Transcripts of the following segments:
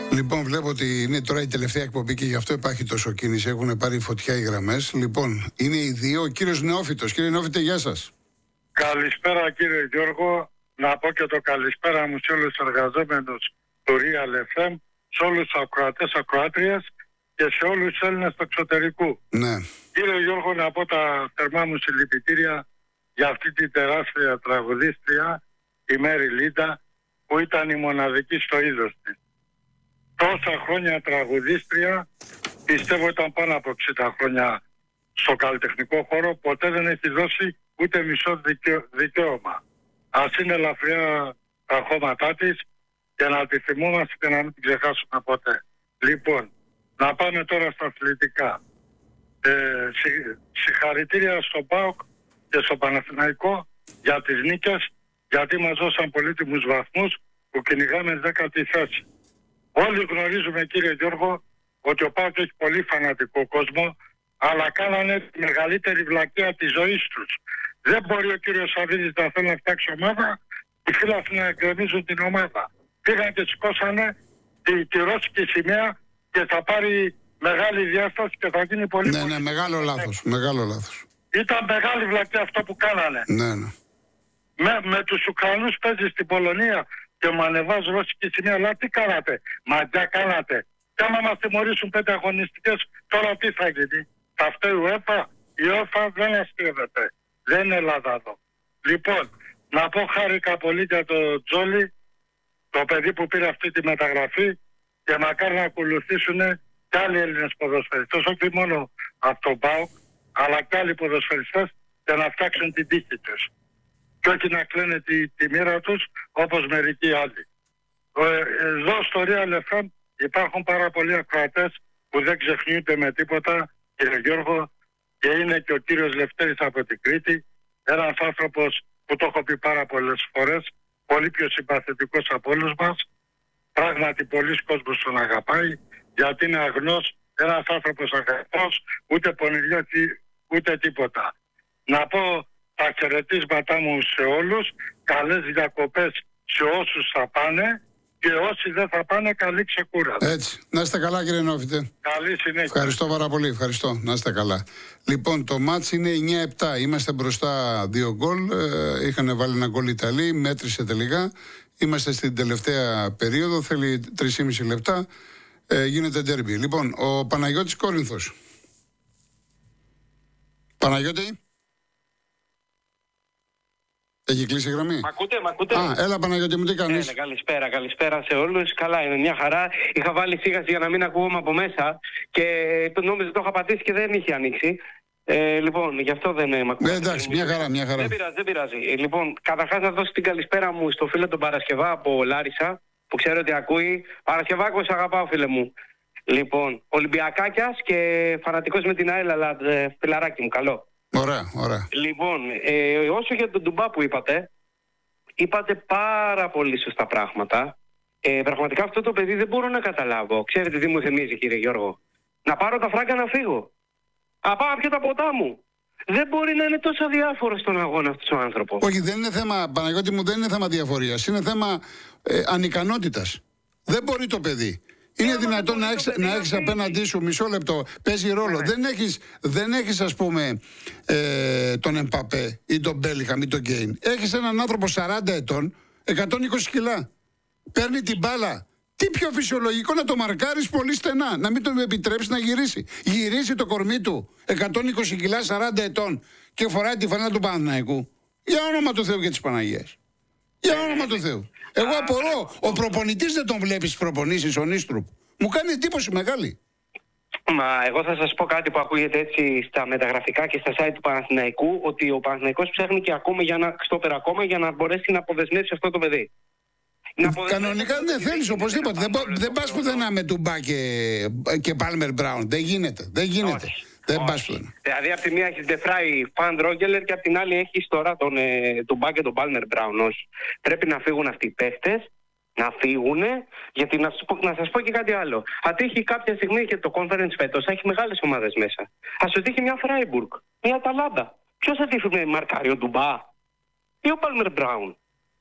Λοιπόν, βλέπω ότι είναι τώρα η τελευταία εκπομπή και γι' αυτό υπάρχει τόσο κίνηση. Έχουν πάρει φωτιά οι γραμμές. Λοιπόν, είναι οι δύο. Ο κύριος Νεόφυτος. Κύριε Νεόφυτε, γεια σας. Καλησπέρα κύριε Γιώργο. Να πω και το καλησπέρα μου σε όλους τους εργαζόμενους του Real FM, σε όλους τους ακροατές, ακροάτριες και σε όλους τους Έλληνες του εξωτερικού. Ναι. Κύριε Γιώργο, να πω τα θερμά μου συλληπιτήρια για αυτή την τεράστια τραγουδίστρια, η Μέρι Λίντα, που ήταν η μοναδική στο είδος της. Τόσα χρόνια τραγουδίστρια, πιστεύω ήταν πάνω από 60 χρόνια στο καλλιτεχνικό χώρο, ποτέ δεν έχει δώσει ούτε μισό δικαίωμα. Ας είναι ελαφριά τα χώματά της και να τη θυμόμαστε και να μην την ξεχάσουμε ποτέ. Λοιπόν, να πάμε τώρα στα αθλητικά. Συγχαρητήρια στον ΠΑΟΚ και στο Παναθηναϊκό για τις νίκες, γιατί μας δώσαν πολύτιμους βαθμούς που κυνηγάμε 10η θέση. Όλοι γνωρίζουμε, κύριε Γιώργο, ότι ο ΠΑΟΚ έχει πολύ φανατικό κόσμο, αλλά κάνανε τη μεγαλύτερη βλακεία της ζωής τους. Δεν μπορεί ο κύριος Σαββίδης να θέλει να φτιάξει ομάδα, οι φίλοι να εκκρεμίζουν την ομάδα. Πήγαν και σηκώσανε τη ρώσικη σημαία και θα πάρει μεγάλη διάσταση και θα γίνει πολύ. Ναι, μεγάλο λάθος. Μεγάλο λάθος. Ήταν μεγάλη βλακεία αυτό που κάνανε. Ναι. Με τους Ουκρανούς παίζει στην Πολωνία και μου ανεβάζει ρώσικη σημαία, αλλά τι κάνατε? Μαντιά κάνατε. Και άμα μας τιμωρήσουν 5 αγωνιστικές, τώρα τι θα γίνει? Θα φταίει η UEFA? Η UEFA δεν αστείευεται. Δεν είναι Ελλάδα εδώ. Λοιπόν, να πω χάρηκα πολύ για το Τζόλι, το παιδί που πήρε αυτή τη μεταγραφή, και μακάρι να ακολουθήσουν και άλλοι Έλληνες ποδοσφαιριστές, όχι μόνο από τον ΠΑΟΚ, αλλά και άλλοι ποδοσφαιριστές, για να φτιάξουν την τύχη τους. Και όχι να κλαίνε τη μοίρα τους όπως μερικοί άλλοι. Εδώ στο Real FM υπάρχουν πάρα πολλοί ακροατές που δεν ξεχνιούνται με τίποτα, κύριε Γιώργο, και είναι και ο κύριος Λευτέρης από την Κρήτη, ένας άνθρωπος που το έχω πει πάρα πολλές φορές, πολύ πιο συμπαθητικός από όλους μας. Πράγματι πολλοί κόσμος τον αγαπάει, γιατί είναι αγνός, ένας άνθρωπος αγαπητός, ούτε πονηριώτη, ούτε τίποτα. Να πω τα χαιρετίσματά μου σε όλους, καλές διακοπές σε όσους θα πάνε και όσοι δεν θα πάνε, καλή ξεκούραση. Έτσι. Να είστε καλά, κύριε Νεόφυτε. Καλή συνέχεια. Ευχαριστώ πάρα πολύ. Ευχαριστώ. Να είστε καλά. Λοιπόν, το μάτς είναι 9-7. Είμαστε μπροστά 2 γκολ. Είχαν βάλει ένα γκολ Ιταλοί. Μέτρησε τελικά. Είμαστε στην τελευταία περίοδο. Θέλει 3,5 λεπτά. Γίνεται ντέρμπι. Λοιπόν, ο Παναγιώτης Κόρινθος. Παναγιώτη. Έχει κλείσει η γραμμή. Μ' ακούτε. Έλα Παναγιώτη μου, τι κάνεις? Καλησπέρα σε όλους. Καλά, είναι μια χαρά. Είχα βάλει φύγαση για να μην ακούγομαι από μέσα και το νόμιζα το είχα πατήσει και δεν είχε ανοίξει. Λοιπόν, γι' αυτό δεν μ' ακούγατε. Εντάξει, μια χαρά. Δεν πειράζει. Λοιπόν, καταρχάς να δώσω την καλησπέρα μου στο φίλο τον Παρασκευά από Λάρισα, που ξέρω ότι ακούει. Παρασκευάκο, σ' αγαπάω, φίλε μου. Λοιπόν, Ολυμπιακάκιας και φανατικός με την ΑΕΛ, αλλά φιλαράκι μου, καλό. Ωραία. Λοιπόν, όσο για τον Ντουμπά που είπατε πάρα πολύ σωστά πράγματα. Πραγματικά αυτό το παιδί δεν μπορώ να καταλάβω. Ξέρετε τι μου θυμίζει, κύριε Γιώργο? Να πάρω τα φράγκα να φύγω. Να πάω πια τα ποτά μου. Δεν μπορεί να είναι τόσο αδιάφορο στον αγώνα αυτός ο άνθρωπος. Όχι, δεν είναι θέμα, Παναγιώτη μου, δεν είναι θέμα διαφορίας. Είναι θέμα ανικανότητας. Δεν μπορεί το παιδί. Είναι δυνατόν να έχεις απέναντί σου, μισό λεπτό, παίζει ρόλο. Δεν έχεις ας πούμε τον Εμπαπέ ή τον Μπέλιχαμ ή τον Γκέιν. Έχεις έναν άνθρωπο 40 ετών, 120 κιλά. Παίρνει την μπάλα. Τι πιο φυσιολογικό να το μαρκάρεις πολύ στενά, να μην τον επιτρέψεις να γυρίσει. Γυρίσει το κορμί του, 120 κιλά, 40 ετών και φοράει τη φανέλα του Παναθηναϊκού. Για όνομα του Θεού και της Παναγίας. Για όνομα του Θεού. Εγώ απορώ. Ο προπονητής δεν τον βλέπει στις προπονήσεις, ο Νίστρουπ. Μου κάνει εντύπωση μεγάλη. Μα εγώ θα σας πω κάτι που ακούγεται έτσι στα μεταγραφικά και στα site του Παναθηναϊκού, ότι ο Παναθηναϊκός ψάχνει και ακόμα για να μπορέσει να αποδεσμεύσει αυτό το παιδί. Κανονικά δεν θέλεις οπωσδήποτε. Δεν πας πουθενά με Ντουμπά και Πάλμερ Μπράουν. Δεν γίνεται. Δεν πας πουθενά. Δηλαδή, από τη μία έχεις Ντεφράι, Φαν Ρόγκελερ και από την άλλη έχεις τώρα τον Ντουμπά και τον Πάλμερ Μπράουν. Όχι. Πρέπει να φύγουν αυτοί οι παίχτες, να φύγουν, γιατί να σας πω και κάτι άλλο. Αν τύχει κάποια στιγμή και το conference φέτος, θα έχει μεγάλες ομάδες μέσα. Ας σου τύχει μια Φράιμπουργκ, μια Αταλάντα. Ποιος θα τύχει με μαρκάρει, ο Ντουμπά ή ο Πάλμερ Μπράουν?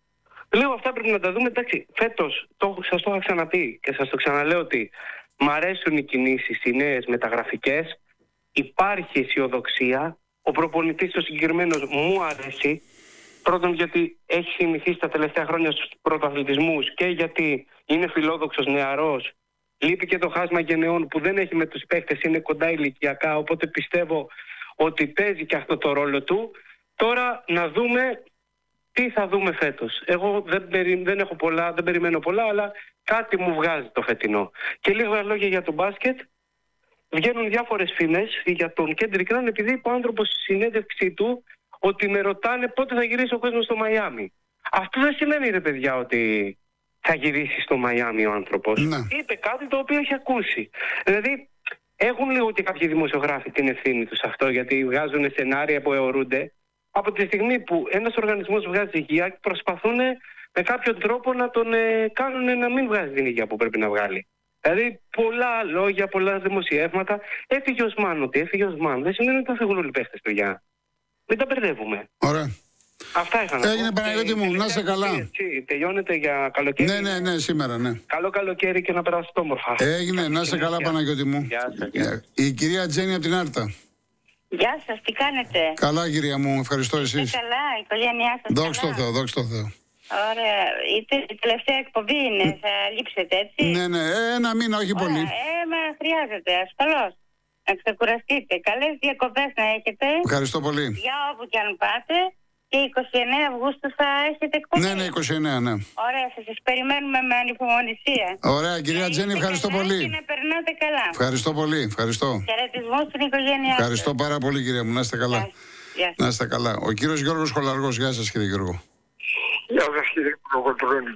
Λίγο αυτά πρέπει να τα δούμε. Εντάξει, φέτος, σας το είχα ξαναπεί και σας το ξαναλέω ότι μ' αρέσουν οι κινήσεις, οι νέες μεταγραφικές. Υπάρχει αισιοδοξία. Ο προπονητής ο συγκεκριμένος μου αρέσει. Πρώτον γιατί έχει συνηθίσει τα τελευταία χρόνια στους πρωταθλητισμούς και γιατί είναι φιλόδοξος, νεαρός. Λείπει και το χάσμα γενεών που δεν έχει με τους παίχτες, είναι κοντά ηλικιακά, οπότε πιστεύω ότι παίζει και αυτό το ρόλο του. Τώρα να δούμε τι θα δούμε φέτος. Εγώ δεν έχω πολλά, δεν περιμένω πολλά, αλλά κάτι μου βγάζει το φετινό. Και λίγα λόγια για το μπάσκετ. Βγαίνουν διάφορες φήμες για τον Κέντρικ Ναν, επειδή είπε ο άνθρωπος στη συνέντευξή του ότι με ρωτάνε πότε θα γυρίσει ο κόσμος στο Μαϊάμι. Αυτό δεν σημαίνει, ρε παιδιά, ότι θα γυρίσει στο Μαϊάμι ο άνθρωπος. Ναι. Είπε κάτι το οποίο έχει ακούσει. Δηλαδή, έχουν λίγο και κάποιοι δημοσιογράφοι την ευθύνη τους αυτό, γιατί βγάζουν σενάρια που αιωρούνται. Από τη στιγμή που ένας οργανισμός βγάζει υγεία, προσπαθούν με κάποιο τρόπο να τον κάνουν να μην βγάζει την υγεία που πρέπει να βγάλει. Δηλαδή, πολλά λόγια, πολλά δημοσιεύματα. Έφυγε ο Σμάν, ότι έφυγε ο Σμάν. Δεν σημαίνει ότι θα φύγουν όλοι οι παίχτες του για. Μην τα μπερδεύουμε. Ωραία. Αυτά είχα να πω. Έγινε, Παναγιώτη μου, να είσαι καλά. Τελειώνεται για καλοκαίρι. Ναι, σήμερα, ναι. Καλό καλοκαίρι και να περάσετε όμορφα. Έγινε, να είσαι καλά, Παναγιώτη μου. Γεια σας. Η κυρία Τζέννη από την Άρτα. Γεια σας, τι κάνετε? Καλά, κυρία μου, ευχαριστώ εσείς. Καλά, η οικογένειά σας. Δόξα τω Θεώ, δόξα τω Θεώ. Ωραία. Η τελευταία εκπομπή είναι, θα λείψετε έτσι. Ναι, ένα μήνα, όχι πολύ. Μα χρειάζεται, ασφαλώς. Να ξεκουραστείτε. Καλές διακοπές να έχετε. Ευχαριστώ πολύ. Για όπου και αν πάτε. Και 29 Αυγούστου θα έχετε εκπομπή. Ναι, 29, ναι. Ωραία, θα σας περιμένουμε με ανυπομονησία. Ωραία, κυρία Τζέννη, ευχαριστώ πολύ. Και να περνάτε καλά. Ευχαριστώ πολύ, ευχαριστώ. Χαιρετισμό στην οικογένειά σας. Ευχαριστώ πάρα πολύ, κυρία μου, να είστε καλά. Γεια σας. Να είστε καλά. Ο κύριος Γιώργος Χολαργός, γεια σας, κύριε Γιώργο. Γεια σας, κύριε Πρωτοκοντρώνη.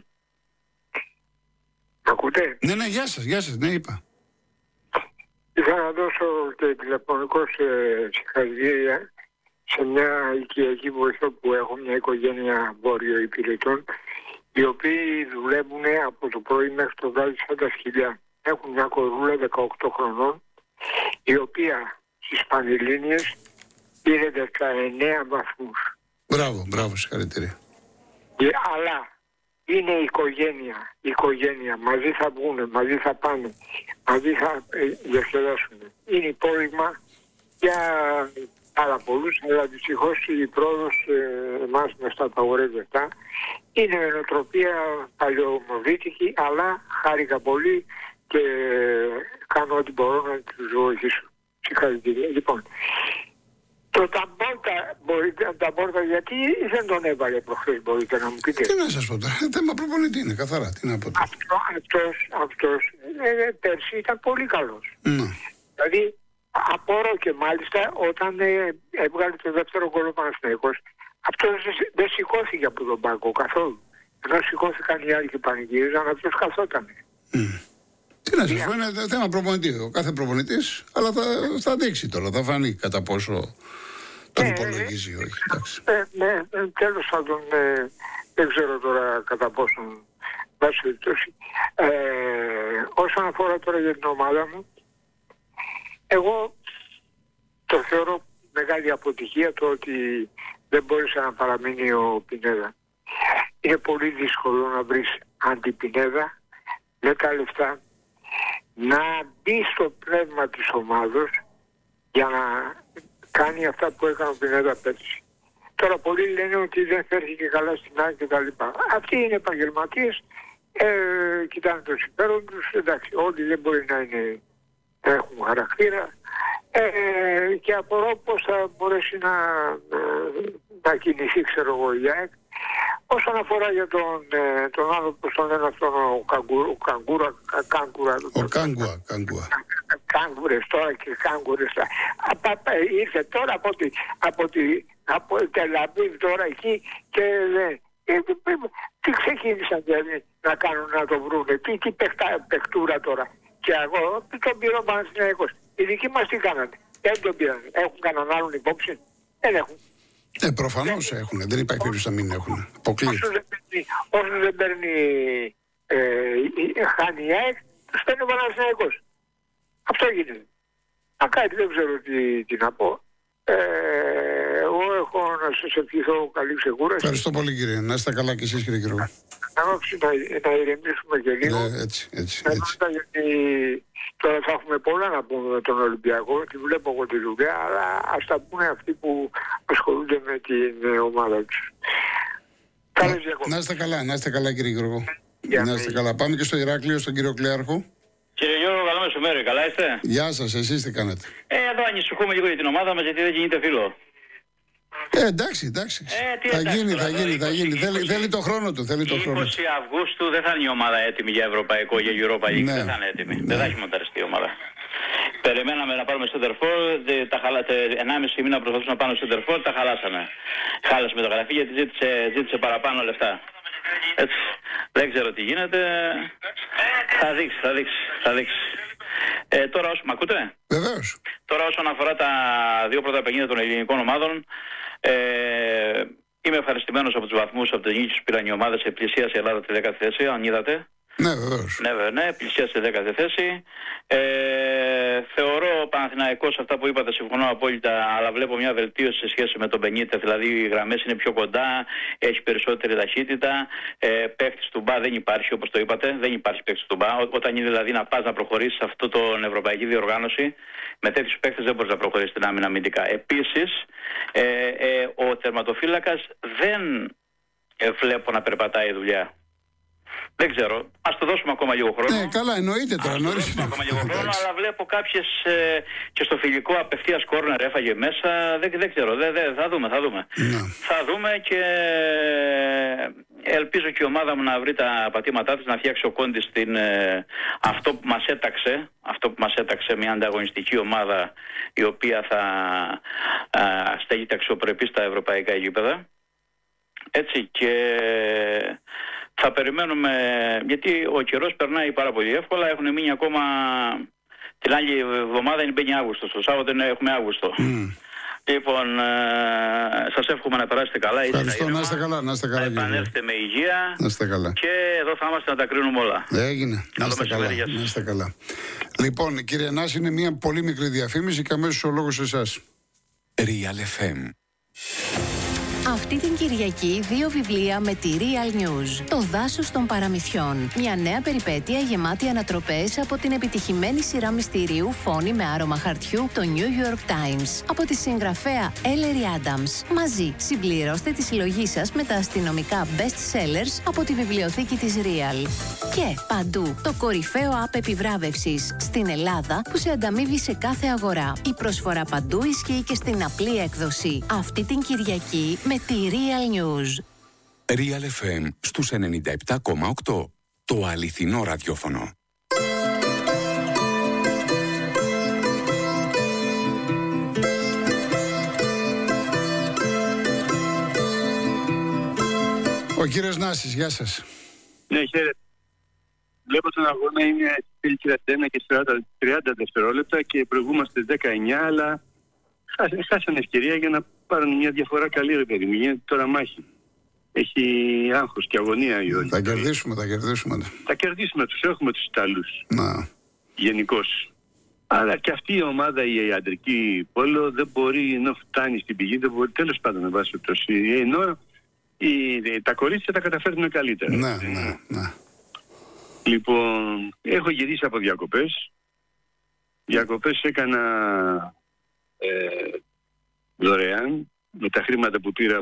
Μ' ακούτε? Ναι, γεια σας, ναι, είπα. Ήθελα να δώσω και τηλεφωνικό συγχαρητήρια σε μια οικιακή βοηθό που έχω, μια οικογένεια βόρειο-υπηρετών, οι οποίοι δουλεύουν από το πρωί μέχρι το βράδυ σαν τα σκυλιά. Έχουν μια κορούλα 18 χρονών, η οποία στις Πανελλήνιες πήρε 19 βαθμούς. Μπράβο, συγχαρητήρια. Αλλά είναι οικογένεια, μαζί θα βγουν, μαζί θα πάνε, μαζί θα διασκεδάσουν. Είναι υπόδειγμα για πάρα πολλούς, αλλά δυστυχώς η πρόοδος εμάς μας τα απαγορεύει αυτά. Είναι με νοοτροπία παλαιομοδίτικη, αλλά χάρηκα πολύ και κάνω ό,τι μπορώ να τους βοηθήσω. Συγχαρητήρια. Λοιπόν, το Ταμπόρτα γιατί δεν τον έβαλε προχθές, μπορείτε να μου πείτε? Τι να σας πω τώρα, θέμα προπονητή είναι, καθαρά, τι να πω τώρα. Αυτός πέρσι ήταν πολύ καλός. Ναι. Δηλαδή, απορώ και μάλιστα όταν έβγαλε το δεύτερο γκολ ο Παναθηναϊκός, αυτός δεν σηκώθηκε από τον πάγκο καθόλου. Ενώ σηκώθηκαν οι άλλοι και πανηγύριζαν, αυτός καθότανε. Τι να σας πω, είναι θέμα προπονητή. Ο κάθε προπονητής, αλλά θα δείξει τώρα, θα φανεί κατά πόσο τον υπολογίζει ή όχι. Ναι, τέλος πάντων, δεν ξέρω τώρα κατά πόσον βάσει περιπτώσει. Όσον αφορά τώρα για την ομάδα μου, εγώ το θεωρώ μεγάλη αποτυχία το ότι δεν μπόρεσε να παραμείνει ο Πινέδα. Είναι πολύ δύσκολο να βρεις αντιπινέδα με τα λεφτά, να μπει στο πνεύμα της ομάδος για να κάνει αυτά που έκανε ο Πινέδα πέρσι. Τώρα πολλοί λένε ότι δεν φέρθηκε καλά στην άκρη και τα λοιπά. Αυτοί είναι επαγγελματίες, κοιτάνε το συμφέρον τους, εντάξει, όλοι δεν μπορεί να έχουν χαρακτήρα και απορώ πώς θα μπορέσει να κινηθεί, ξέρω εγώ, η ΑΕΚ. Όσον αφορά για τον άλλο που τον λένε αυτόν ο Κάγκουρα. Ο Κάγκουα. Κάγκουρες τώρα και κάγκουρες. Ήρθε τώρα από Τελαβίβ τώρα εκεί και τι ξεκίνησαν δηλαδή να κάνουν να το βρούνε, τι παιχτούρα τώρα. Και εγώ τον πήρε ο Παναθηναϊκός. Οι δικοί μας τι κάνανε? Δεν τον πήραν. Έχουν κανέναν άλλον υπόψη? Δεν έχουν. Προφανώς έχουν. Δεν υπάρχει περίπτωση να μην έχουν. Αποκλείεται. Όσο δεν παίρνει χάνει η ΑΕΚ, τους παίρνει ο Παναθηναϊκός. Αυτό γίνεται. Κάτι δεν ξέρω τι να πω. Εγώ έχω να σας ευχηθώ καλή ξεκούραση. Ευχαριστώ πολύ, κύριε. Να είστε καλά και εσείς, κύριε Γιώργο. Να ηρεμήσουμε και λίγο. Έτσι. Γιατί τώρα θα έχουμε πολλά να πούμε με τον Ολυμπιακό. Τη βλέπω εγώ τη δουλειά, αλλά ας τα πούνε αυτοί που ασχολούνται με την ομάδα τους. Καλές διακοπές. Να είστε καλά, κύριε Γιώργο. Να είστε καλά. Πάμε και στο Ηράκλειο, στον κύριο Κλέαρχο. Κύριε Γιώργο, καλό μεσημέρι, καλά είστε? Γεια σας, εσείς τι κάνετε? Εδώ ανησυχούμε λίγο για την ομάδα μας, γιατί δεν γίνεται φίλο. Εντάξει. Θα γίνει. Θέλει το χρόνο του. 20 Αυγούστου δεν θα είναι η ομάδα έτοιμη για Ευρωπαϊκό, για Europa League. Δεν θα είναι έτοιμη. Δεν θα έχει μονταριστεί η ομάδα. Περιμέναμε να πάρουμε Σέντερφορ, 1,5 μήνα προσπαθούσαμε να πάμε στο Σέντερφορ, τα χαλάσαμε. Χάλασε μεταγραφή γιατί ζήτησε παραπάνω λεφτά. Έτσι. Δεν ξέρω τι γίνεται. Θα δείξει. Τώρα όσον μ' ακούτε? Βεβαίως. Τώρα όσον αφορά τα δύο πρώτα παιχνίδια των ελληνικών ομάδων, είμαι ευχαριστημένος από τους βαθμούς, από τις νίκες που πήραν οι ομάδες. Πλησίασε η Ελλάδα τη 10η θέση, αν είδατε. Ναι, βεβαίως. Ναι, πλησίασε τη 10η θέση. Θεωρώ ο Παναθηναϊκός, αυτά που είπατε, συμφωνώ απόλυτα, αλλά βλέπω μια βελτίωση σε σχέση με τον Μπενίτε. Δηλαδή οι γραμμές είναι πιο κοντά, έχει περισσότερη ταχύτητα. Παίχτης του μπα δεν υπάρχει, όπως το είπατε. Δεν υπάρχει παίχτης του μπα. Όταν είναι δηλαδή να πας να προχωρήσεις σε αυτό την ευρωπαϊκή διοργάνωση, με τέτοιους παίχτες δεν μπορείς να προχωρήσεις την άμυνα αμυντικά. Επίσης, ο τερματοφύλακας δεν βλέπω να περπατάει η δουλειά. Δεν ξέρω. Ας το δώσουμε ακόμα λίγο χρόνο. Ναι, καλά, εννοείται τώρα. Νωρίς είναι ακόμα λίγο χρόνο, αλλά βλέπω κάποιες και στο φιλικό απευθείας κόρνερ έφαγε μέσα. Δεν ξέρω. Θα δούμε. Ναι. Θα δούμε και ελπίζω και η ομάδα μου να βρει τα πατήματά της, να φτιάξει ο Κόντις αυτό που μας έταξε μια ανταγωνιστική ομάδα η οποία θα στέγεται αξιοπρεπή στα ευρωπαϊκά γήπεδα. Έτσι, και θα περιμένουμε, γιατί ο καιρός περνάει πάρα πολύ εύκολα. Έχουν μείνει ακόμα, την άλλη εβδομάδα είναι μπαίνει Αύγουστο, το Σάββατο έχουμε Αύγουστο. Λοιπόν, σας εύχομαι να περάσετε καλά. Ευχαριστώ, να είστε καλά. Να επανέλθετε με υγεία. Να είστε καλά. Και εδώ θα είμαστε να τα κρίνουμε όλα. Έγινε. Να είστε καλά. Λοιπόν, κύριε Νάση, είναι μια πολύ μικρή διαφήμιση και αμέσως ο λόγος σε εσάς. Real FM. Αυτή την Κυριακή 2 βιβλία με τη Real News. Το δάσος των παραμυθιών. Μια νέα περιπέτεια γεμάτη ανατροπές από την επιτυχημένη σειρά μυστηρίου Φόνη με άρωμα χαρτιού, το New York Times. Από τη συγγραφέα Ellery Adams. Μαζί συμπληρώστε τη συλλογή σας με τα αστυνομικά best sellers από τη βιβλιοθήκη της Real. Και παντού το κορυφαίο app επιβράβευσης στην Ελλάδα που σε ανταμείβει σε κάθε αγορά. Η προσφορά παντού ισχύει και στην απλή έκδοση. Αυτή την Κυριακή με τη Real News. Real FM στους 97,8. Το αληθινό ραδιόφωνο. Ο κύριος Νάσης, γεια σας. Ναι, χαίρετε. Βλέπω τον αγώνα είναι 31 και 30 δευτερόλεπτα και προηγούμαστε 19, αλλά χάσανε ευκαιρία για να πάρουν μια διαφορά καλή, ρε παιδί μου. Γίνεται τώρα μάχη. Έχει άγχος και αγωνία η όλη. Θα κερδίσουμε. Θα κερδίσουμε, τους έχουμε τους Ιταλούς. Να. Γενικώς. Αλλά και αυτή η ομάδα, η αντρική πόλο, δεν μπορεί, ενώ φτάνει στην πηγή, δεν μπορεί, τέλος πάντων, να βάσει πτώση. Ενώ τα κορίτσια τα καταφέρνουν καλύτερα. Ναι. Λοιπόν, έχω γυρίσει από διακοπές. Διακοπές έκανα δωρεάν με τα χρήματα που πήρα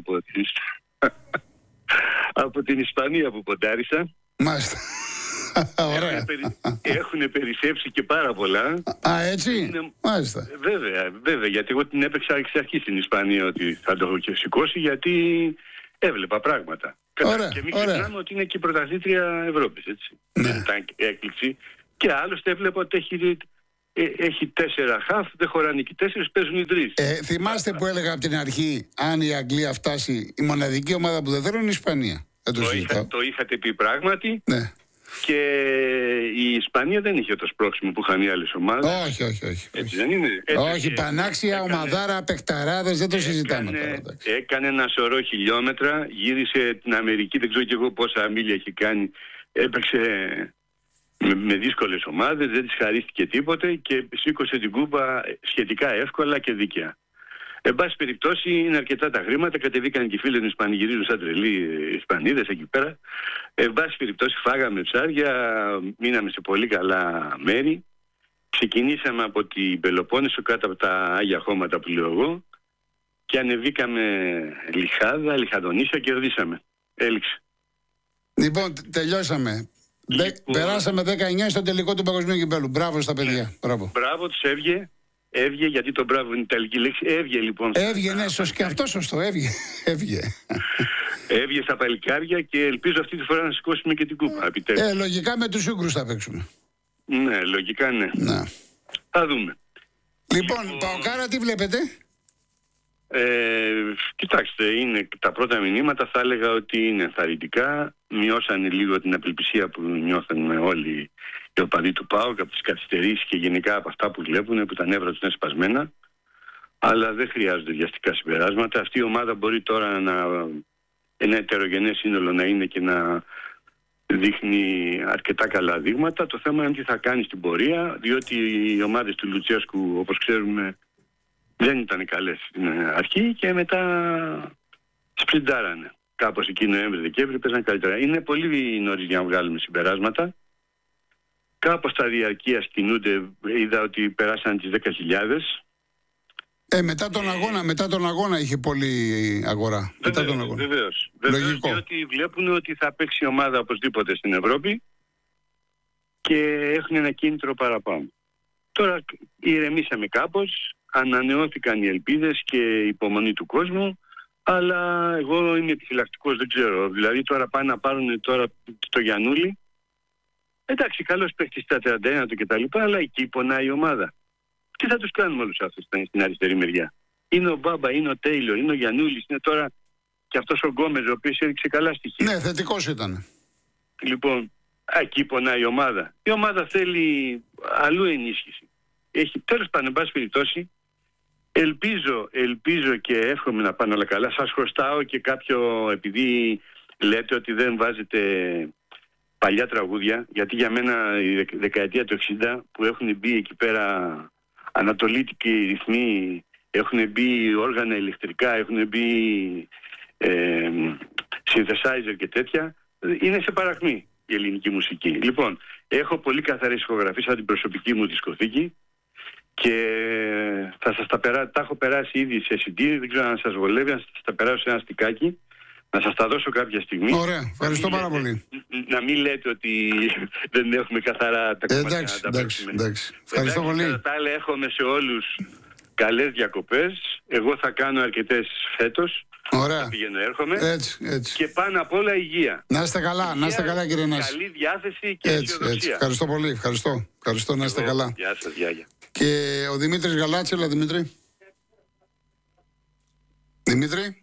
από την Ισπανία που ποντάρισα. Μάλιστα. Ωραία. Έχουν περισσέψει και πάρα πολλά. Α, έτσι. Μάλιστα. Βέβαια, γιατί εγώ την έπαιξα εξ αρχής στην Ισπανία ότι θα το έχω και σηκώσει, γιατί έβλεπα πράγματα. Και μην ξεχνάμε ότι είναι και η πρωταθλήτρια Ευρώπης, έτσι. Δεν ήταν έκπληξη. Και άλλωστε έβλεπα ότι έχει 4 χαφ, δεν χωράνε και 4, παίζουν οι 3. Θυμάστε που έλεγα από την αρχή, αν η Αγγλία φτάσει, η μοναδική ομάδα που δεν θέλουν είναι η Ισπανία. Το είχατε πει πράγματι. Ναι. Και η Ισπανία δεν είχε το σπρώξιμο που είχαν οι άλλες ομάδες. Όχι. Έτσι δεν είναι? Όχι, πανάξια, ομαδάρα, παιχταράδες, δεν το συζητάμε τώρα. Έκανε ένα σωρό χιλιόμετρα, γύρισε την Αμερική, δεν ξέρω κι εγώ πόσα μίλια έχει κάνει. Έπαιξε με δύσκολες ομάδες, δεν της χαρίστηκε τίποτε και σήκωσε την κούπα σχετικά εύκολα και δίκαια. Εν πάση περιπτώσει, είναι αρκετά τα χρήματα. Κατεβήκαν και οι φίλοι μου πανηγυρίζουν σαν τρελοί Ισπανίδες εκεί πέρα. Εν πάση περιπτώσει, φάγαμε ψάρια, μείναμε σε πολύ καλά μέρη. Ξεκινήσαμε από την Πελοπόννησο, κάτω από τα Άγια Χώματα που λέω εγώ, και ανεβήκαμε Λιχάδα, Λιχαδονήσια, κερδίσαμε. Έληξε. Λοιπόν, τελειώσαμε. Περάσαμε 19 στο τελικό του Παγκοσμίου Κυπέλλου. Μπράβο στα παιδιά. Μπράβο τους, έβγε, γιατί το μπράβο είναι ιταλική λέξη. Έβγε λοιπόν. Έβγε, ναι, και αυτό σωστό, έβγε. Έβγε στα παλικάρια και ελπίζω αυτή τη φορά να σηκώσουμε και την κούπα. Λογικά με τους Ούγκρους θα παίξουμε. Ναι, λογικά ναι. Θα δούμε. Λοιπόν, Παοκάρα, τι βλέπετε? Κοιτάξτε, είναι τα πρώτα μηνύματα, θα έλεγα ότι είναι ενθαρρυντικά. Μειώσανε λίγο την απελπισία που νιώθουν όλοι οι οπαδοί του ΠΑΟΚ από τις καθυστερήσεις και γενικά από αυτά που βλέπουν, που τα νεύρα τους είναι σπασμένα. Αλλά δεν χρειάζονται βιαστικά συμπεράσματα. Αυτή η ομάδα μπορεί τώρα ένα ετερογενές σύνολο να είναι και να δείχνει αρκετά καλά δείγματα. Το θέμα είναι τι θα κάνει στην πορεία, διότι οι ομάδες του Λουτσέσκου, όπως ξέρουμε, δεν ήταν καλές στην αρχή και μετά σπριντάρανε. Κάπως εκεί Νοέμβρη-Δεκέμβρη παίζαν καλύτερα. Είναι πολύ νωρίς για να βγάλουμε συμπεράσματα. Κάπως τα διαρκείας κινούνται, είδα ότι περάσαν τις 10.000. Μετά τον αγώνα είχε πολύ αγορά. Βεβαίως, διότι βλέπουν ότι θα παίξει ομάδα οπωσδήποτε στην Ευρώπη και έχουν ένα κίνητρο παραπάνω. Τώρα ηρεμήσαμε κάπως, ανανεώθηκαν οι ελπίδες και η υπομονή του κόσμου, αλλά εγώ είμαι επιφυλακτικός, δεν ξέρω. Δηλαδή τώρα πάνε να πάρουν τώρα το Γιαννούλη. Εντάξει, καλός παίχτης στα 31 του κτλ, αλλά εκεί πονάει η ομάδα. Τι θα τους κάνουμε όλους αυτούς στην αριστερή μεριά? Είναι ο Μπάμπα, είναι ο Τέιλορ, είναι ο Γιαννούλης, είναι τώρα και αυτός ο Γκόμεζ, ο οποίος έδειξε καλά στοιχεία. Ναι, θετικός ήταν. Λοιπόν, εκεί πονάει η ομάδα. Η ομάδα θέλει αλλού ενίσχυση. Τέλος πάντων, εν πάση περιπτώσει, ελπίζω και εύχομαι να πάνε όλα καλά. Σας χρωστάω και κάποιο, επειδή λέτε ότι δεν βάζετε παλιά τραγούδια, γιατί για μένα η δεκαετία του 60 που έχουν μπει εκεί πέρα ανατολίτικοι ρυθμοί, έχουν μπει όργανα ηλεκτρικά, έχουν μπει synthesizer και τέτοια, είναι σε παρακμή η ελληνική μουσική. Λοιπόν, έχω πολύ καθαρές ηχογραφίες από την προσωπική μου δισκοθήκη και θα σας τα έχω περάσει ήδη σε CD, δεν ξέρω αν σας βολεύει, να σας τα περάσω σε ένα στικάκι, να σας τα δώσω κάποια στιγμή. Ωραία, ευχαριστώ πάρα πολύ. Να μην λέτε ότι δεν έχουμε καθαρά τα κομμάτια. Εντάξει. Ευχαριστώ πολύ. Τα άλλα εύχομαι σε όλους καλές διακοπές. Εγώ θα κάνω αρκετές φέτος. Ωραία. Θα πηγαίνω, έρχομαι. Έτσι. Και πάνω απ' όλα υγεία. Να είστε καλά, κύριε Νάση. Καλή διάθεση και αισιοδοξία. Ευχαριστώ πολύ. Ευχαριστώ, να είστε καλά. Γεια σας, γεια. Και ο Δημήτρης Γαλάτση, έλα Δημήτρη. Δημήτρη.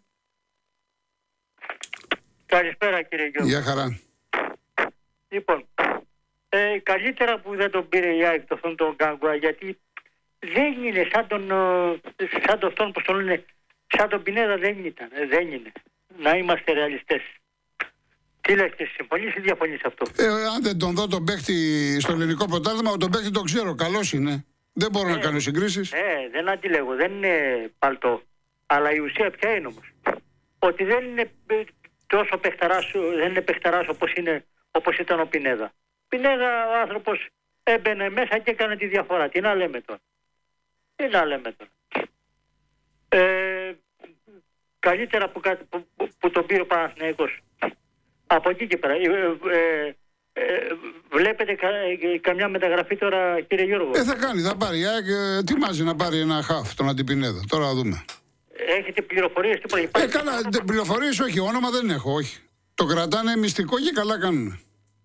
Καλησπέρα κύριε Γιώργο. Γεια χαρά. Λοιπόν, καλύτερα που δεν τον πήρε η ΑΕΚ τον Γκάγκουα, γιατί δεν είναι σαν τον που τον λένε, σαν τον Πινέδα δεν είναι. Να είμαστε ρεαλιστές. Τι λες, συμφωνείς ή διαφωνείς αυτό? Αν δεν τον δω τον παίχτη στο ελληνικό πρωτάθλημα, τον παίχτη τον ξέρω, καλός είναι. Δεν μπορώ να κάνω συγκρίσεις. Δεν αντιλέγω, δεν είναι παλτό. Αλλά η ουσία ποια είναι όμως? Ότι δεν είναι τόσο παιχταράς, δεν είναι παιχταράς όπως ήταν ο Πινέδα. Πινέδα ο άνθρωπος έμπαινε μέσα και έκανε τη διαφορά. Τι να λέμε τώρα. Καλύτερα που τον πήρε ο Παναθηναϊκός. Από εκεί και πέρα. Βλέπετε καμιά μεταγραφή τώρα, κύριε Γιώργο? Θα κάνει, θα πάρει. Ετοιμάζει να πάρει ένα χαφ, τον Αντιπινέδα. Τώρα θα δούμε. Έχετε πληροφορίες? Καλά, πληροφορίες όχι, όνομα δεν έχω, όχι. Το κρατάνε μυστικό και καλά κάνουν.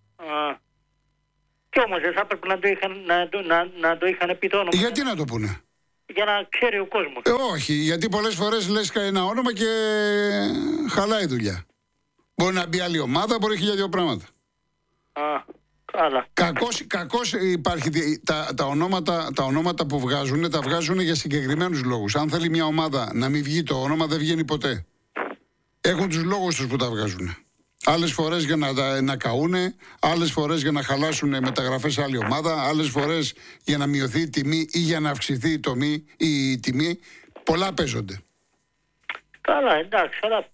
Κι όμως δεν θα έπρεπε να το είχαν πει το όνομα? Γιατί να το πούνε? Για να ξέρει ο κόσμος. Όχι, γιατί πολλές φορές λες ένα όνομα και χαλάει η δουλειά. Μπορεί να μπει άλλη ομάδα, μπορεί και για δύο πράγματα. Καλά. Κακώς υπάρχει τα ονόματα που βγάζουν, τα βγάζουν για συγκεκριμένους λόγους. Αν θέλει μια ομάδα να μην βγει το όνομα, δεν βγαίνει ποτέ. Έχουν τους λόγους τους που τα βγάζουν. Άλλες φορές για να καούνε, άλλες φορές για να χαλάσουν μεταγραφές σε άλλη ομάδα, άλλες φορές για να μειωθεί η τιμή ή για να αυξηθεί η τιμή. Πολλά παίζονται. Καλά, εντάξει, αλλά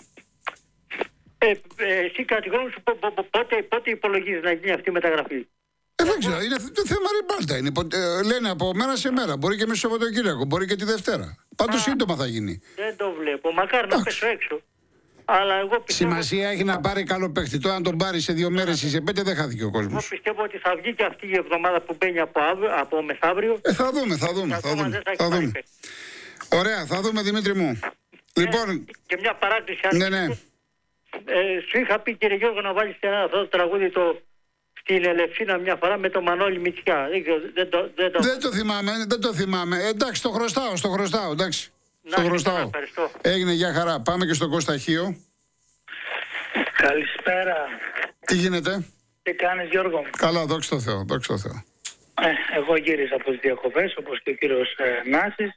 εσύ κατά τη γνώμη σου πότε υπολογίζεις να γίνει αυτή η μεταγραφή? Δεν ξέρω, είναι το θέμα ριμπάλτα. Λένε από μέρα σε μέρα. Μπορεί και μέσα στο Σαββατοκύριακο, μπορεί και τη Δευτέρα. Πάντως σύντομα θα γίνει. Δεν το βλέπω. Μακάρι να πέσω έξω. Αλλά εγώ πιστεύω... Σημασία έχει να πάρει καλό παίχτη. Τώρα, αν τον πάρει σε 2 μέρες ή σε 5, δεν χάθηκε ο κόσμος. Εγώ πιστεύω ότι θα βγει και αυτή η εβδομάδα που μπαίνει από μεθαύριο. Θα δούμε. Ωραία, θα δούμε, Δημήτρη μου. Λοιπόν... Και μια παράκληση. Ναι. Σου είχα πει, κύριε Γιώργο, να βάλεις αυτό το τραγούδι στην Ελευσίνα μια φορά με το Μανώλη Μητσιά. Δεν το θυμάμαι. Εντάξει, το χρωστάω, εντάξει. Στο χρωστάω. Έγινε, για χαρά. Πάμε και στον Κώστα Χίο. Καλησπέρα. Τι γίνεται? Τι κάνεις, Γιώργο? Καλά, δόξα τω Θεώ. Εγώ γύρισα από τις διακοπές, όπως και ο κύριος Νάσης.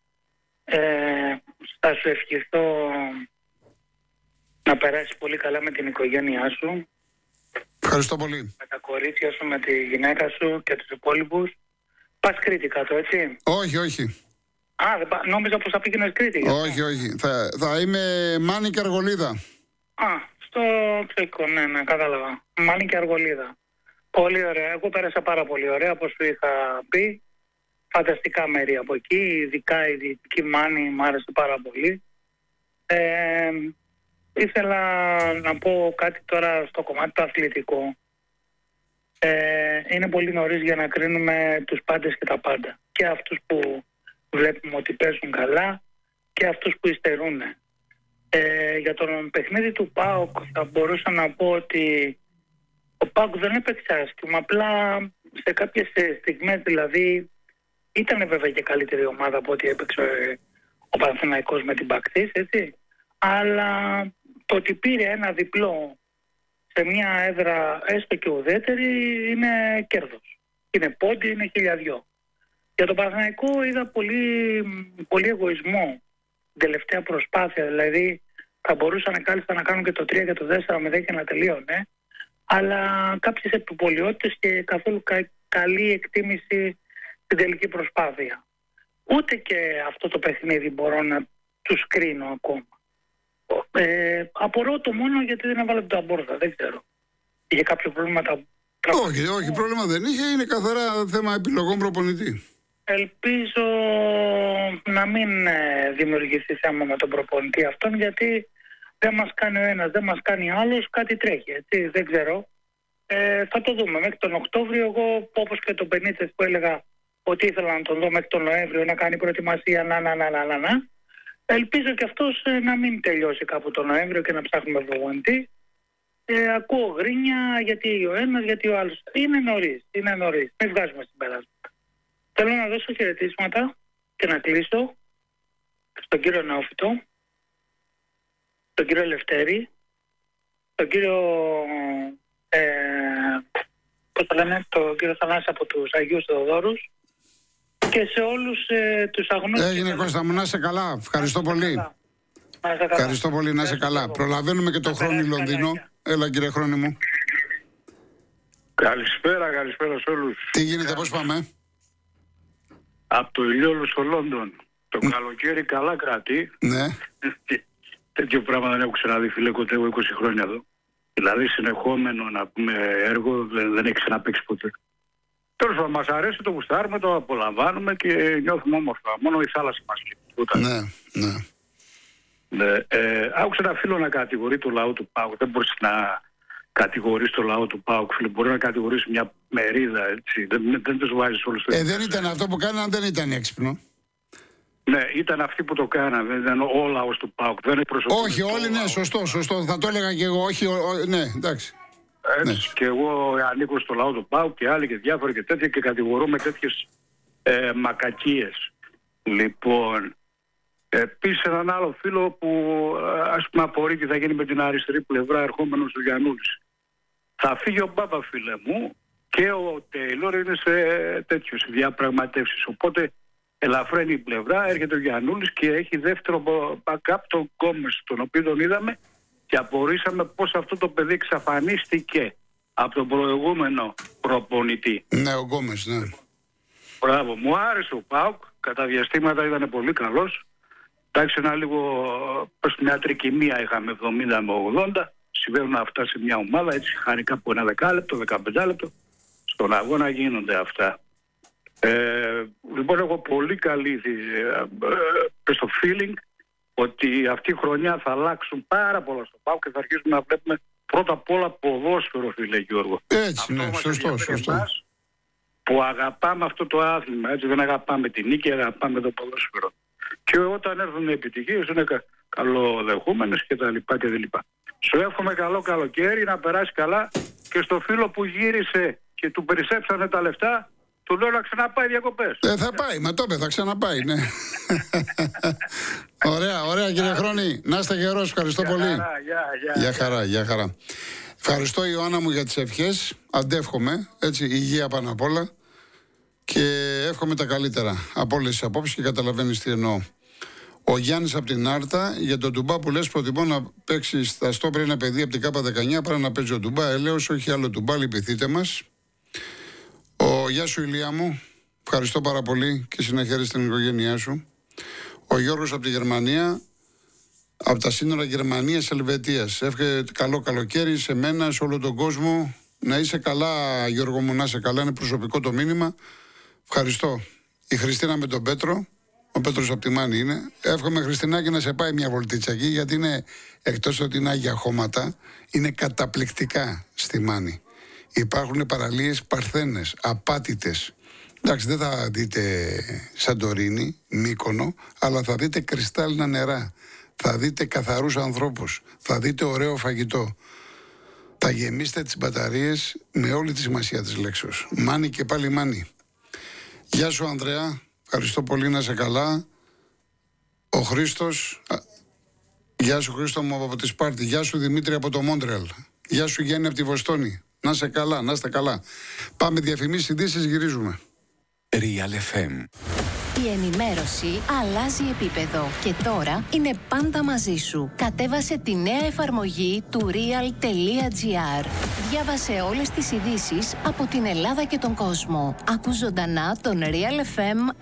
Θα σου ευχηθώ να περάσεις πολύ καλά με την οικογένειά σου. Ευχαριστώ πολύ. Με τα κορίτσια σου, με τη γυναίκα σου και τους υπόλοιπους. Πας Κρήτη κάτω, έτσι? Όχι. Νόμιζα πως θα πήγαινες Κρήτη. Όχι. Θα είμαι Μάνη και Αργολίδα. Στο ψωικό, ναι, κατάλαβα. Μάνη και Αργολίδα. Πολύ ωραία. Εγώ πέρασα πάρα πολύ ωραία, όπως σου είχα πει. Φανταστικά μέρη από εκεί, ειδικά η Δυτική Μάνη μου άρεσε πάρα πολύ. Ήθελα να πω κάτι τώρα στο κομμάτι το αθλητικό. Είναι πολύ νωρίς για να κρίνουμε τους πάντες και τα πάντα. Και αυτούς που βλέπουμε ότι παίζουν καλά και αυτούς που υστερούν. Για τον παιχνίδι του ΠΑΟΚ θα μπορούσα να πω ότι ο ΠΑΟΚ δεν έπαιξε άσχημα, απλά σε κάποιες στιγμές δηλαδή ήταν βέβαια και καλύτερη ομάδα από ό,τι έπαιξε ο Παναθηναϊκός με την Πακτής, έτσι. Αλλά το ότι πήρε ένα διπλό σε μια έδρα έστω και ουδέτερη είναι κέρδος. Είναι πόντι, είναι χιλιαδιό. Για τον Παναθηναϊκό είδα πολύ εγωισμό την τελευταία προσπάθεια. Δηλαδή θα μπορούσαν κάλλιστα να κάνουν και το 3 και το 4-0 και να τελείωνε. Αλλά κάποιες επιπολιότητες και καθόλου καλή εκτίμηση στην τελική προσπάθεια. Ούτε και αυτό το παιχνίδι μπορώ να τους κρίνω ακόμα. Απορώ το μόνο γιατί δεν έβαλε τον Ταμπόρτα, δεν ξέρω. Είχε κάποιο πρόβλημα? Όχι, πρόβλημα δεν είχε, είναι καθαρά θέμα επιλογών προπονητή. Ελπίζω να μην δημιουργηθεί θέμα με τον προπονητή αυτόν, γιατί δεν μας κάνει ο ένας, δεν μας κάνει ο άλλος, κάτι τρέχει, έτσι, δεν ξέρω. Θα το δούμε μέχρι τον Οκτώβριο. Εγώ, όπως και τον Μπενίτσες που έλεγα ότι ήθελα να τον δω μέχρι τον Νοέμβριο να κάνει προετοιμασία, ελπίζω και αυτός να μην τελειώσει κάπου τον Νοέμβριο και να ψάχνουμε προπονητή. Ακούω γκρίνια γιατί ο ένας, γιατί ο άλλος. Είναι νωρίς. Μην βγάζουμε συμπεράσματα. Θέλω να δώσω χαιρετίσματα και να κλείσω στον κύριο Νεόφυτο, τον κύριο Λευτέρη, τον κύριο τον κύριο Θανάση από τους Αγίους Θεοδόρους και σε όλους τους αγνώστους. Έγινε, Κώστα μου, να είσαι καλά. Ευχαριστώ πολύ. Ευχαριστώ πολύ, να είσαι καλά. Προλαβαίνουμε και το Χρόνι Λονδίνο. Έλα, κύριε Χρόνι μου. Καλησπέρα σε όλους. Τι γίνεται, πώς πάμε? Από το ηλιόλου στο Λόντον. Το καλοκαίρι καλά κρατεί. Ναι. Τέτοιο πράγμα δεν έχω ξαναδεί, φίλε, κοντεύω 20 χρόνια εδώ. Δηλαδή συνεχόμενο να πούμε έργο δεν έχει ξαναπαίξει ποτέ. Τέλος πάντων, μας αρέσει, το γουστάρουμε, το απολαμβάνουμε και νιώθουμε όμορφα. Μόνο η θάλασσα μας λείπει. Ναι. Άκουσα ένα φίλο να κατηγορεί το λαό του ΠΑΟΚ. Δεν μπορείς να κατηγορείς το λαό του ΠΑΟΚ, φίλε. Μπορεί να κατηγορείς μια μερίδα, έτσι. Δεν τους βάζεις όλους. Δεν ήταν αυτό που κάναν, δεν ήταν έξυπνο. Ναι, ήταν αυτοί που το κάνανε. Δεν ήταν ο λαός του ΠΑΟΚ. Όχι, όλοι, ναι, σωστό. Θα το έλεγα και εγώ. Όχι, ναι, εντάξει. Έτσι, ναι. Και εγώ ανήκω στο λαό του ΠΑΟΚ και άλλοι και διάφοροι και τέτοια και κατηγορούμε τέτοιες μακακίες. Λοιπόν, επίσης έναν άλλο φίλο που ας πούμε απορεί τι θα γίνει με την αριστερή πλευρά ερχόμενος του Γιαννούλης. Θα φύγει ο Μπάμπα, φίλε μου, και ο Τέιλορ είναι σε τέτοιες διαπραγματεύσεις. Οπότε ελαφραίνει η πλευρά, έρχεται ο Γιαννούλης και έχει δεύτερο backup τον Γκόμες, τον οποίο τον είδαμε και απορρίσαμε πως αυτό το παιδί εξαφανίστηκε από τον προηγούμενο προπονητή. Ναι, ο Γκόμες, ναι. Μπράβο, μου άρεσε ο ΠΑΟΚ, κατά διαστήματα ήταν πολύ καλός. Εντάξει, ένα λίγο, προς μια τρικυμία είχαμε 70 με 80. Συμβαίνουν αυτά σε μια ομάδα, έτσι χάνει κάπου ένα 10 λεπτό, 15 λεπτό. Στον αγώνα γίνονται αυτά. Λοιπόν, έχω πολύ καλή στο feeling ότι αυτή η χρονιά θα αλλάξουν πάρα πολλά στο ΠΑΟΚ και θα αρχίσουμε να βλέπουμε πρώτα απ' όλα ποδόσφαιρο, φίλε Γιώργο. Έτσι, ναι, σωστό. Που αγαπάμε αυτό το άθλημα, έτσι, δεν αγαπάμε την νίκη, αγαπάμε το ποδόσφαιρο. Και όταν έρθουν οι επιτυχίες είναι καλοδεχούμενες κτλ. Σου εύχομαι καλό καλοκαίρι, να περάσει καλά, και στο φίλο που γύρισε και του περισσέψανε τα λεφτά, του λέω να ξαναπάει διακοπές. Θα πάει, μα το είπε, θα ξαναπάει, ναι. Ωραία κύριε Χρόνη, να είστε γερός, ευχαριστώ πολύ. Γεια χαρά. Ευχαριστώ Ιωάννα μου για τις ευχές, αντεύχομαι, έτσι, υγεία πάνω απ' όλα, και εύχομαι τα καλύτερα από όλες τις απόψεις και καταλαβαίνεις τι εννοώ. Ο Γιάννης από την Άρτα, για τον Τουμπά που λες, προτιμώ να παίξει στα στόπερ ένα παιδί από την K19 παρά να παίζει ο Τουμπά. Ελέος, όχι άλλο Τουμπά, λυπηθείτε μας. Γεια σου Ηλία μου, ευχαριστώ πάρα πολύ και συνεχέρι στην οικογένειά σου. Ο Γιώργος από τη Γερμανία, από τα σύνορα Γερμανίας-Ελβετίας. Εύχεται καλό καλοκαίρι σε μένα, σε όλο τον κόσμο. Να είσαι καλά Γιώργο μου, να είσαι καλά, είναι προσωπικό το μήνυμα. Ευχαριστώ. Η Χριστίνα με τον Πέτρο. Ο Πέτρος από τη Μάνη είναι. Εύχομαι Χριστινάκη να σε πάει μια βολτίτσα εκεί, γιατί είναι, εκτός ότι είναι άγια χώματα, είναι καταπληκτικά στη Μάνη. Υπάρχουν παραλίες παρθένες, απάτητες. Εντάξει, δεν θα δείτε Σαντορίνη, Μύκονο, αλλά θα δείτε κρυστάλλινα νερά. Θα δείτε καθαρούς ανθρώπους. Θα δείτε ωραίο φαγητό. Θα γεμίσετε τις μπαταρίες με όλη τη σημασία της λέξεως. Μάνη και πάλι Μάνη. Γεια σου Ανδρέα. Ευχαριστώ πολύ, να είσαι καλά. Ο Χρήστος. Γεια σου Χρήστο μου από τη Σπάρτη. Γεια σου Δημήτρη από το Μόντρεαλ. Γεια σου Γιάννη από τη Βοστόνη. Να είσαι καλά, να είστε καλά. Πάμε διαφημίσεις, ειδήσεις, γυρίζουμε. Real FM. Η ενημέρωση αλλάζει επίπεδο και τώρα είναι πάντα μαζί σου. Κατέβασε τη νέα εφαρμογή του real.gr. Διάβασε όλες τις ειδήσεις από την Ελλάδα και τον κόσμο. Ακού ζωντανά τον Real FM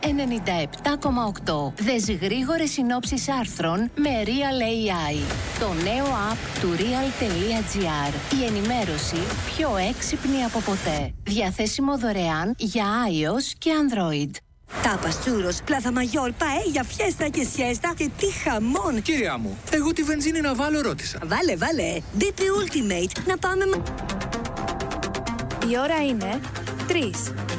97,8. Δες γρήγορες συνόψεις άρθρων με Real AI. Το νέο app του real.gr. Η ενημέρωση πιο έξυπνη από ποτέ. Διαθέσιμο δωρεάν για iOS και Android. Τάπας, τσούρος, πλάθα μαγιόρ, παέλια, φιέστα και σιέστα και τι χαμόν! Κυρία μου, εγώ τη βενζίνη να βάλω ρώτησα. Βάλε, DP Ultimate, να πάμε... Η ώρα είναι 3